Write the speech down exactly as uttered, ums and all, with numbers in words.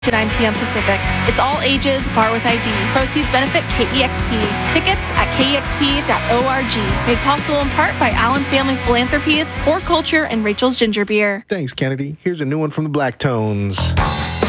to nine p.m. Pacific. It's all ages, bar with I D. Proceeds benefit K E X P. Tickets at K E X P dot org. Made possible in part by Allen Family Philanthropies, For Culture, and Rachel's Ginger Beer. Thanks, Kennedy. Here's a new one from the Black Tones.